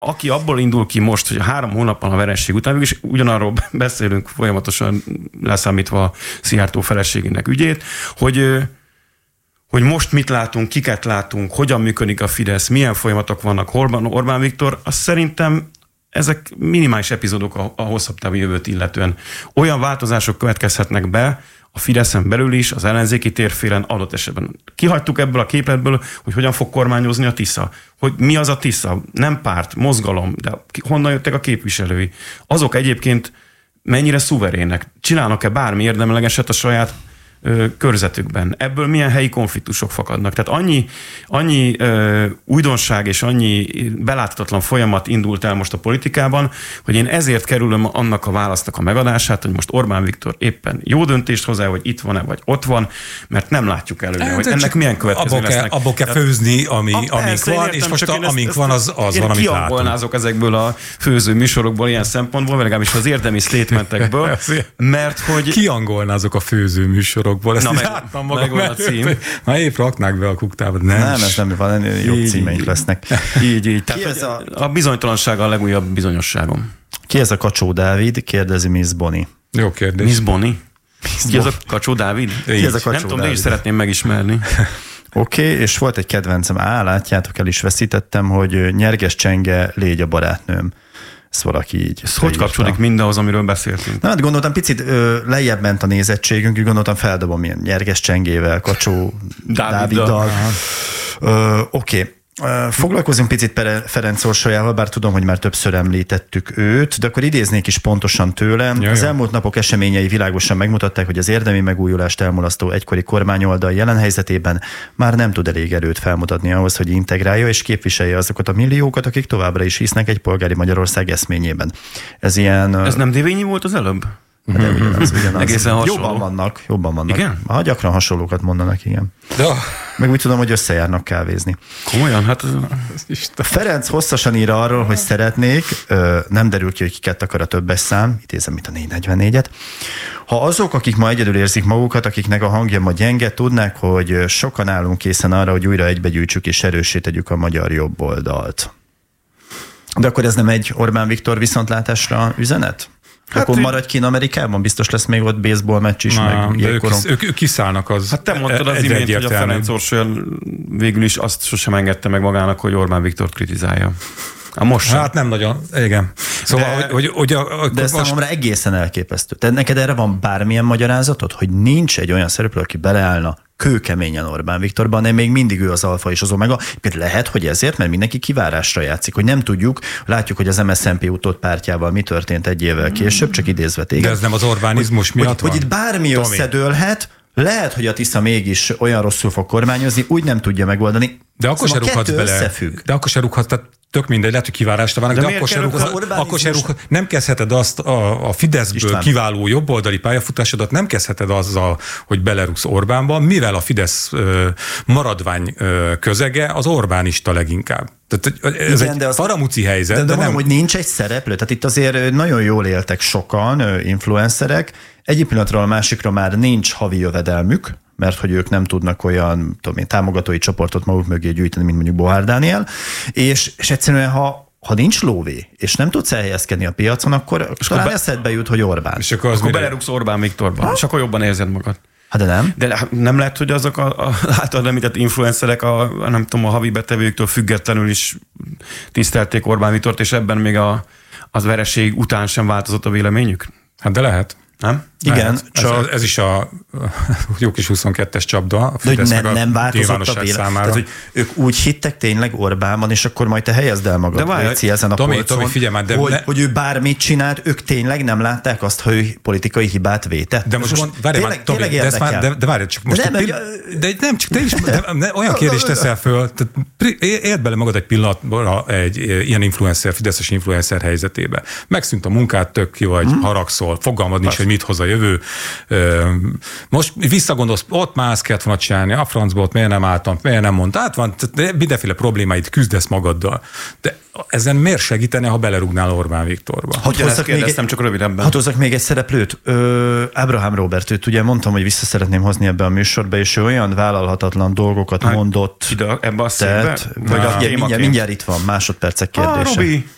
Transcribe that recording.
aki abból indul ki most, hogy 3 hónappal a veresség után, és ugyanarról beszélünk folyamatosan, leszámítva a Szijjártó feleségének ügyét, hogy most mit látunk, kiket látunk, hogyan működik a Fidesz, milyen folyamatok vannak, hol van Orbán Viktor, azt szerintem ezek minimális epizódok a hosszabb távú jövőt illetően. Olyan változások következhetnek be a Fideszen belül is, az ellenzéki térfélen adott esetben. Kihagytuk ebből a képletből, hogy hogyan fog kormányozni a Tisza. Hogy mi az a Tisza? Nem párt, mozgalom, de honnan jöttek a képviselői? Azok egyébként mennyire szuverének? Csinálnak-e bármi érdemlegeset a saját körzetükben? Ebből milyen helyi konfliktusok fakadnak? Tehát annyi újdonság és annyi beláthatatlan folyamat indult el most a politikában, hogy én ezért kerülöm annak a válasznak a megadását, hogy most Orbán Viktor éppen jó döntést hozzá, hogy itt van-e, vagy ott van, mert nem látjuk előre, hogy ennek milyen következményei lesznek. Abból kell főzni, amink van, és most amink van, az van, amit látunk. Kiangolnázok ezekből a főző műsorokból ilyen szempontból, vagy legalábbis az érdemi statementekből, mert hogy... Kiangolnázok a főző műsorokból. Ezt láttam magam a cím. Már épp raknák be a kuktába. Nem, ez nem van, jobb címeink lesznek. Így. Tehát a bizonytalanság a legújabb bizonyosságom. Ki ez a Kacsó Dávid? Kérdezi Miss Bonnie. Jó kérdés. Miss Bonnie? Ki ez a Kacsó Dávid? Ki ez a Kacsó Nem tudom, de Dávid? is szeretném megismerni. Oké, és volt egy kedvencem, látjátok, el is veszítettem, hogy nyerges csenge, légy a barátnőm. Ez valaki így. Ez hogy kapcsolódik mindahhoz, amiről beszéltünk? Na, hát gondoltam, picit lejjebb ment a nézettségünk, úgy gondoltam, feldobom ilyen nyerges csengével, Kacsó Dáviddal. Oké. Foglalkozunk picit Ferenc Orsolyával, bár tudom, hogy már többször említettük őt, de akkor idéznék is pontosan tőle. Az elmúlt napok eseményei világosan megmutatták, hogy az érdemi megújulást elmulasztó egykori kormányoldal jelen helyzetében már nem tud elég erőt felmutatni ahhoz, hogy integrálja és képviselje azokat a milliókat, akik továbbra is hisznek egy polgári Magyarország eszményében. Ez nem Dévényi volt az előbb? De ugyanaz. Egészen hasonló. Jobban vannak. Igen? Gyakran hasonlókat mondanak, igen. De... Meg úgy tudom, hogy összejárnak kávézni. Komolyan? Hát... Ferenc hosszasan ír arról, hogy szeretnék, nem derül ki, hogy kiket akar a többes szám, idézem itt a 444-et. Ha azok, akik ma egyedül érzik magukat, akiknek a hangja ma gyenge, tudnák, hogy sokan állunk készen arra, hogy újra egybegyűjtsük és erőssé tegyük a magyar jobboldalt. De akkor ez nem egy Orbán Viktor viszontlátásra üzenet? Hát akkor maradj ki Amerikában, biztos lesz még ott baseball meccs is, meg ők kiszállnak az. Hát te mondtad az imént, hogy a Ferenc Orsoly végül is azt sosem engedte meg magának, hogy Orbán Viktort kritizálja. Most sem. Hát nem nagyon, igen. Szóval, de ez számomra egészen elképesztő. Te neked erre van bármilyen magyarázatod, hogy nincs egy olyan szereplő, aki beleállna kőkeményen Orbán Viktorban, de még mindig ő az alfa és az omega. Például lehet, hogy ezért, mert mindenki kivárásra játszik, hogy nem tudjuk, látjuk, hogy az MSZNP utód pártjával mi történt egy évvel később, csak idézve téged. De ez nem az Orbánizmus miatt van? Hogy itt bármi összedőlhet, lehet, hogy a Tisza mégis olyan rosszul fog kormányozni, úgy nem tudja megoldani. De akkor se rúghatsz bele. Összefügg. De akkor se rúghatsz, tehát tök mindegy, lehet, hogy kivárásra vannak, de akkor se rúghatsz. Nem kezdheted azt a Fideszből István. Kiváló jobboldali pályafutásodat, nem kezdheted azzal, hogy belerúgsz Orbánba, mivel a Fidesz maradvány közege az Orbánista leginkább. Tehát ez igen, egy faramuci helyzet. De mondom, nem... hogy nincs egy szereplő. Tehát itt azért nagyon jól éltek sokan, influencerek. Egyik pillanatról a másikra már nincs havi jövedelmük, mert hogy ők nem tudnak olyan támogatói csoportot maguk mögé gyűjteni, mint mondjuk Bohár Dániel, és egyszerűen ha nincs lóvé, és nem tudsz elhelyezkedni a piacon, akkor talán eszedbe jut, hogy Orbán. És akkor belerúgsz Orbán Viktorban, és akkor jobban érzed magad. Hát de nem. De nem lehet, hogy azok általad említett influencerek nem tudom, a havi betevőktől függetlenül is tisztelték Orbán Viktort, és ebben még az vereség után sem változott a véleményük? Hát de lehet. Nem? Igen, csak... ez is a jó kis 22-es csapda. De hogy nem változott a vélemény. Tehát, hogy ők úgy hittek tényleg Orbánban, és akkor majd te helyezd el magad, Léci, ezen a polcon, hogy ő bármit csinált, ők tényleg nem látták azt, hogy politikai hibát vétett. De most tényleg érdekel. De várj, csak most olyan kérdést teszel föl, érd bele magad egy pillanatban egy ilyen influencer, fideszes influencer helyzetébe. Megszűnt a munkát, tök ki vagy, haragszol, fogalmad nincs, hogy mit hoz a jövő. Most visszagondolsz, ott már ezt kellett volna csinálni, a francból miért nem álltam, miért nem mondta, hát van, mindenféle problémáid küzdesz magaddal. De ezen miért segítene, ha belerúgnál Orbán Viktorba? Csak rövidebben. Hozzak még egy szereplőt. Abraham Robert, őt ugye mondtam, hogy vissza szeretném hozni ebbe a műsorba, és ő olyan vállalhatatlan dolgokat mondott. Ebbe a színbe? Mindjárt itt van, másodpercek kérdése. Robi!